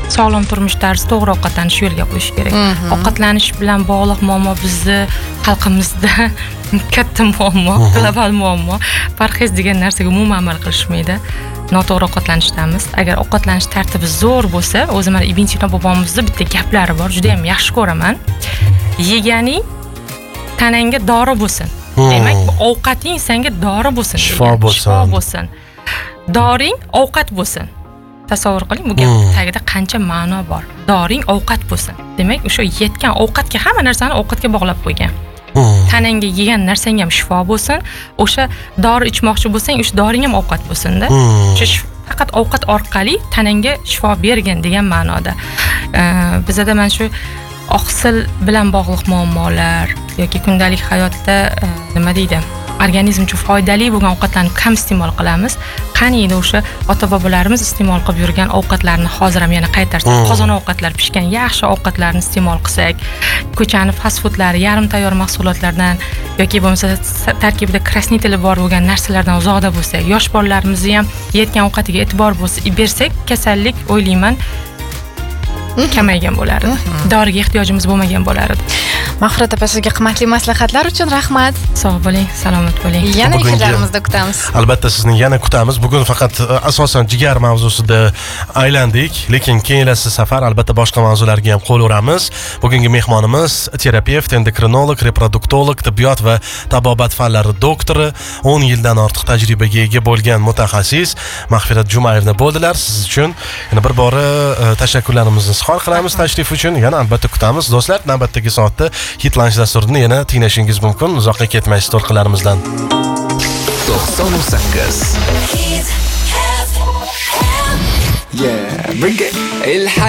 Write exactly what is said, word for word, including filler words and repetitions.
sog'lom turmush tarzi, to'g'ri ovqatlanish yo'lga qo'yish kerak. Ovqatlanish bilan bog'liq muammo bizni xalqimizda katta muammo, global muammo. Parhez degan narsaga umuman amal qilishmaydi. Noto'g'ri ovqatlanishdamiz. Agar ovqatlanish tartibi zo'r bo'lsa, o'zi mana Ibn Sino bobomizning bitta gaplari bor, juda ham yaxshi ko'raman. Yeganing tanangga dori bo'lsin. Demak, bu ovqating senga dori bo'lsin, shifo bo'lsin. Shifo bo'lsin. Doring ovqat bo'lsin. Tasavvur qiling, bu gap tagida qancha ma'no bor. Doring ovqat bo'lsin. Demak, o'sha yetgan ovqatga hamma narsani ovqatga bog'lab qo'ygan. Tanangga yegan narsang ham shifo bo'lsin. O'sha dori ichmoqchi bo'lsang, o'sha doring ham ovqat bo'lsin-da. O'sha faqat ovqat orqali tanangga shifo bergan degan ma'noda. Bizda mana shu oqsil bilan bog'liq muammolar yoki kundalik hayotda nima deydi? Organizm uchun foydali bo'lgan ovqatlarni kam iste'mol qilamiz. Qaniydi o'sha ota-bobolarimiz iste'mol qilib yurgan ovqatlarni hozir ham yana qaytarsak, qozon ovqatlar pishgan yaxshi ovqatlarni iste'mol qilsak, ko'chani fast foodlari, yarim tayyor mahsulotlardan yoki bo'lmasa tarkibida krasnitili bor bo'lgan narsalardan uzoqda bo'lsak, yosh bolalarimizni ham yetgan ovqatiga e'tibor bersak, kasallik o'ylayman kamaygan bo'lar edi. Doriga ehtiyojimiz bo'lmagan bo'lar edi. Mahfurat opa, sizga qimmatli maslahatlar uchun rahmat. Sog' bo'ling, salomat bo'ling. Yana efirlarimizda kutamiz. Albatta sizni yana kutamiz. Bugun faqat asosan jigar mavzusida aylandik, lekin keyingi safar albatta boshqa mavzularga ham qo'l uramiz. Bugungi mehmonimiz terapevt, endokrinolog, reproduktolog, tibbiyot va tabobat fanlari doktori, o'n yildan ortiq tajribaga ega bo'lgan mutaxassis Mahfurat Jumayevna bo'ldilar. Siz uchun yana bir bora tashakkurlarimizni izhor qilamiz tashrif uchun. Yana albatta kutamiz. Do'stlar, navbatdagi soatda Hit Lunch dasturini yana tinglashingiz mumkin. Uzoqqa ketmaysiz to'lqinlarimizdan. to'qson sakkiz Yeah, bring it.